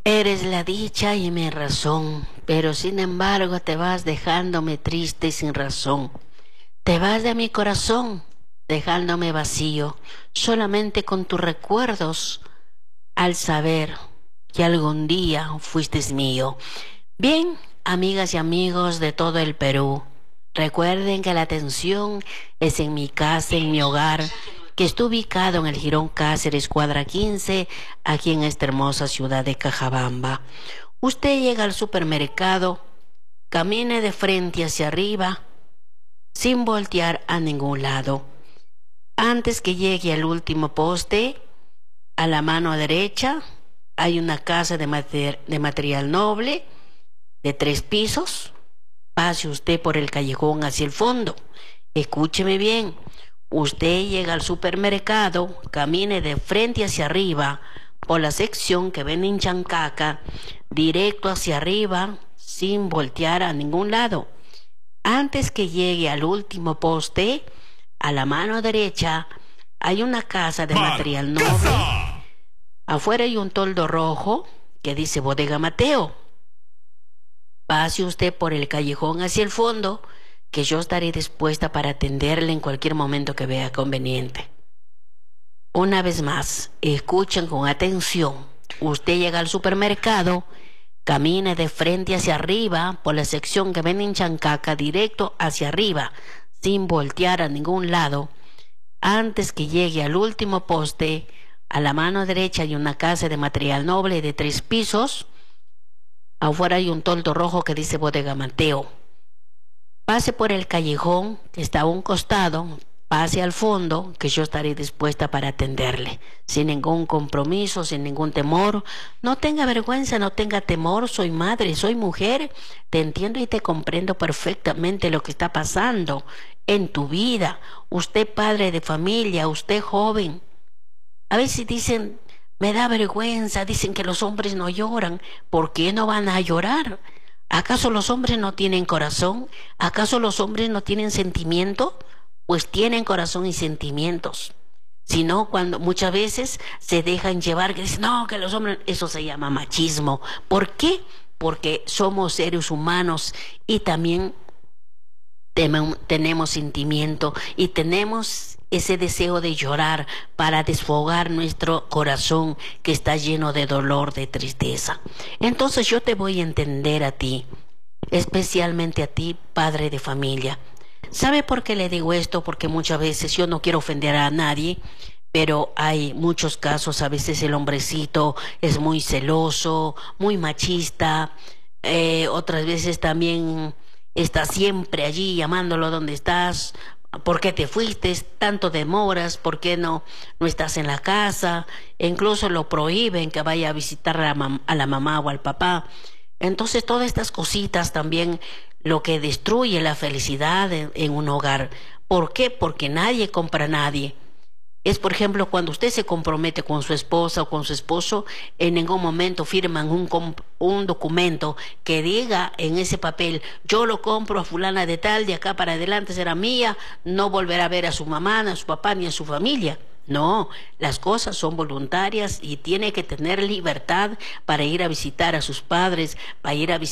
Eres la dicha y mi razón, pero sin embargo te vas dejándome triste y sin razón. Te vas de mi corazón, dejándome vacío, solamente con tus recuerdos, al saber que algún día fuiste mío. Bien, amigas y amigos de todo el Perú, recuerden que la atención es en mi casa, en mi hogar, que está ubicado en el Jirón Cáceres, cuadra 15, aquí en esta hermosa ciudad de Cajabamba. Usted llega al supermercado, camine de frente hacia arriba, sin voltear a ningún lado. Antes que llegue al último poste, a la mano derecha, hay una casa de material noble, de 3 pisos. Pase usted por el callejón hacia el fondo. Escúcheme bien. Usted llega al supermercado, camine de frente hacia arriba, por la sección que ven en Chancaca, directo hacia arriba, sin voltear a ningún lado. Antes que llegue al último poste, a la mano derecha, hay una casa de material noble. Afuera hay un toldo rojo que dice Bodega Mateo. Pase usted por el callejón hacia el fondo, que yo estaré dispuesta para atenderle en cualquier momento que vea conveniente. Una vez más, escuchen con atención. Usted llega al supermercado, camine de frente hacia arriba, por la sección que ven en Chancaca, directo hacia arriba, sin voltear a ningún lado. Antes que llegue al último poste, a la mano derecha hay una casa de material noble de 3 pisos. Afuera hay un toldo rojo que dice Bodega Mateo. Pase por el callejón que está a un costado, pase al fondo, que yo estaré dispuesta para atenderle, sin ningún compromiso, sin ningún temor. No tenga vergüenza, no tenga temor, soy madre, soy mujer, te entiendo y te comprendo perfectamente lo que está pasando en tu vida. Usted padre de familia, usted joven. A veces dicen, me da vergüenza, dicen que los hombres no lloran. ¿Por qué no van a llorar? ¿Acaso los hombres no tienen corazón? ¿Acaso los hombres no tienen sentimiento? Pues tienen corazón y sentimientos. Sino cuando muchas veces se dejan llevar, que dicen, no, que los hombres, eso se llama machismo. ¿Por qué? Porque somos seres humanos y también tenemos sentimiento y tenemos ese deseo de llorar para desfogar nuestro corazón que está lleno de dolor, de tristeza. Entonces yo te voy a entender a ti, especialmente a ti, padre de familia. ¿Sabe por qué le digo esto? Porque muchas veces yo no quiero ofender a nadie, pero hay muchos casos, a veces el hombrecito es muy celoso, muy machista, otras veces también está siempre allí llamándolo donde estás. ¿Por qué te fuiste? ¿Tanto demoras? ¿Por qué no estás en la casa? E incluso lo prohíben que vaya a visitar a la mamá o al papá. Entonces todas estas cositas también lo que destruye la felicidad en un hogar. ¿Por qué? Porque nadie compra a nadie. Es, por ejemplo, cuando usted se compromete con su esposa o con su esposo, en ningún momento firman un documento que diga en ese papel, yo lo compro a fulana de tal, de acá para adelante será mía, no volverá a ver a su mamá, a su papá ni a su familia. No, las cosas son voluntarias y tiene que tener libertad para ir a visitar a sus padres, para ir a visitar